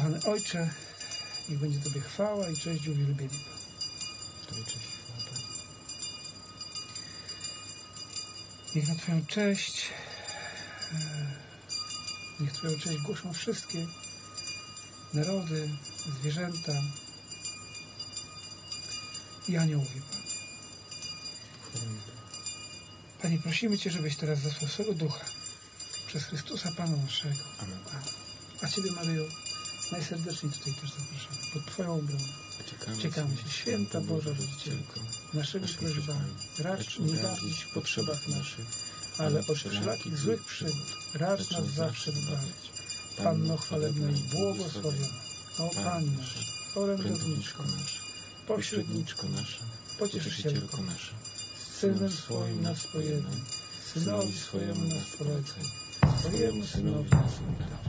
Kochany Ojcze, niech będzie Tobie chwała i cześć i uwielbienie. Tobie cześć i chwała, Panie. Niech na Twoją cześć, niech Twoją cześć głoszą wszystkie narody, zwierzęta i aniołowie, Panie. Panie, prosimy Cię, żebyś teraz zesłał swego Ducha przez Chrystusa Pana naszego. Amen. A Ciebie, Maryjo, najserdeczniej tutaj też zapraszamy. Pod Twoją obronę uciekamy się, Święta Boża Rodzicielko, naszymi prośbami, racz nie gardzić w potrzebach naszych, ale od wszelakich złych przygód racz nas zawsze wybawić. Panno chwalebna i błogosławiona, o Pani nasza, orędowniczko nasza, pośredniczko nasza, pocieszycielko nasza, z Synem swoim nas pojednaj, Synowi swojemu nas polecaj, swojemu Synowi nas oddaj.